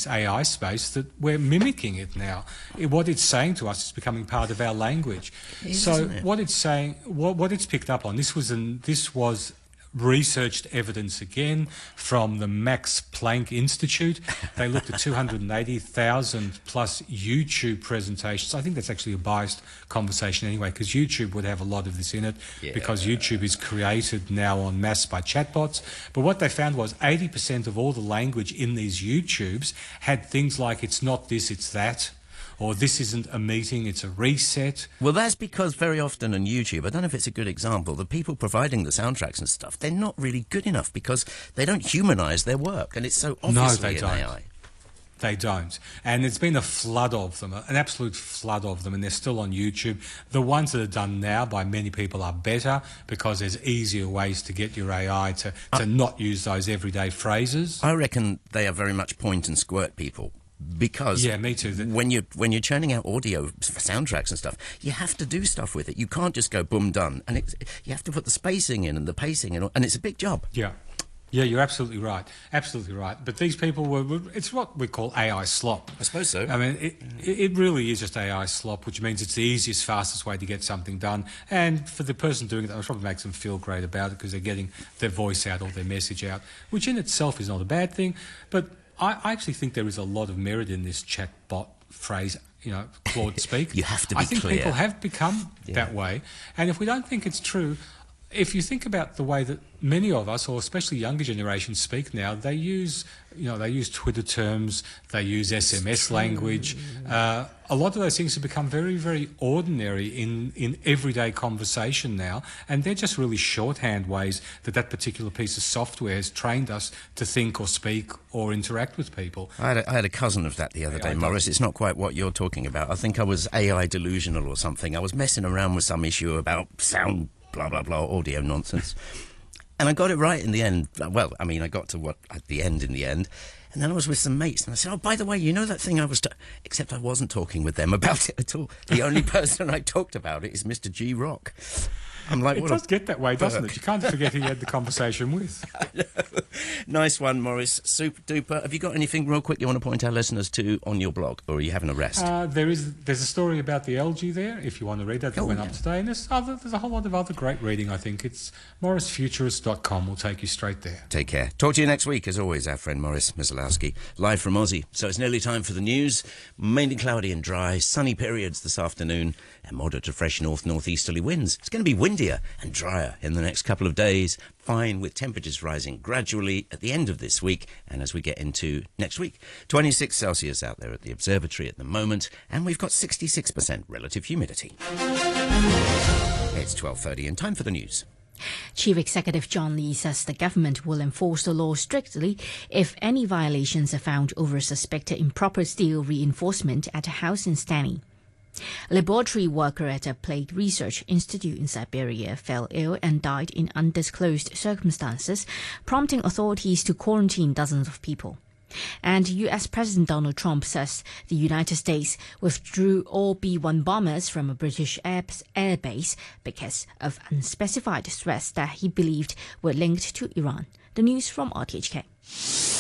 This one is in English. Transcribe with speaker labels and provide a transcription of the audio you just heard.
Speaker 1: this AI space that we're mimicking it now. What it's saying to us is becoming part of our language. What it's saying, what it's picked up on, this was researched evidence again from the Max Planck Institute. They looked at 280,000 plus YouTube presentations. I think that's actually a biased conversation anyway, because YouTube would have a lot of this in it, because YouTube is created now en masse by chatbots. But what they found was 80% of all the language in these YouTubes had things like "it's not this, it's that," or "this isn't a meeting, it's a reset."
Speaker 2: Well, that's because very often on YouTube, I don't know if it's a good example, the people providing the soundtracks and stuff, they're not really good enough because they don't humanise their work, and it's so obviously AI.
Speaker 1: They don't. And there's been a flood of them, an absolute flood of them, and they're still on YouTube. The ones that are done now by many people are better because there's easier ways to get your AI to not use those everyday phrases.
Speaker 2: I reckon they are very much point and squirt people. Because
Speaker 1: me too.
Speaker 2: When you're churning out audio for soundtracks and stuff, you have to do stuff with it. You can't just go boom done, and you have to put the spacing in and the pacing in, and it's a big job.
Speaker 1: Yeah, you're absolutely right. Absolutely right. But these people it's what we call AI slop.
Speaker 2: I suppose so.
Speaker 1: I mean, it really is just AI slop, which means it's the easiest, fastest way to get something done. And for the person doing it, it probably makes them feel great about it because they're getting their voice out or their message out, which in itself is not a bad thing. But I actually think there is a lot of merit in this chatbot phrase, Claude speak.
Speaker 2: You have to be clear.
Speaker 1: I think people have become that way. And if we don't think it's true, if you think about the way that many of us, or especially younger generations, speak now, they use Twitter terms, they use SMS language. A lot of those things have become very, very ordinary in everyday conversation now, and they're just really shorthand ways that particular piece of software has trained us to think or speak or interact with people.
Speaker 2: I had a cousin of that the other day, Maurice. It's not quite what you're talking about. I think I was AI delusional or something. I was messing around with some issue about sound blah, blah, blah, audio nonsense. And I got it right in the end. Well, I mean, I got to the end in the end. And then I was with some mates, and I said, "Oh, by the way, you know that thing I was..." Except I wasn't talking with them about it at all. The only person I talked about it is Mr. G. Rock. I'm like,
Speaker 1: it does get that way, doesn't it? You can't forget who you had the conversation with.
Speaker 2: Nice one, Maurice. Super duper. Have you got anything real quick you want to point our listeners to on your blog, or are you having a rest?
Speaker 1: There's a story about the algae there, if you want to read that went up today. And there's a whole lot of other great reading, I think. It's MauriceFuturist.com. Will take you straight there.
Speaker 2: Take care. Talk to you next week, as always, our friend Maurice Mizalowski, live from Aussie. So it's nearly time for the news. Mainly cloudy and dry, sunny periods this afternoon, and moderate to fresh north-northeasterly winds. It's going to be windier and drier in the next couple of days. Fine, with temperatures rising gradually at the end of this week and as we get into next week. 26 Celsius out there at the observatory at the moment, and we've got 66% relative humidity. It's 12:30 and time for the news.
Speaker 3: Chief Executive John Lee says the government will enforce the law strictly if any violations are found over suspected improper steel reinforcement at a house in Stanley. A laboratory worker at a plague research institute in Siberia fell ill and died in undisclosed circumstances, prompting authorities to quarantine dozens of people. And US President Donald Trump says the United States withdrew all B-1 bombers from a British airbase because of unspecified threats that he believed were linked to Iran. The news from RTHK.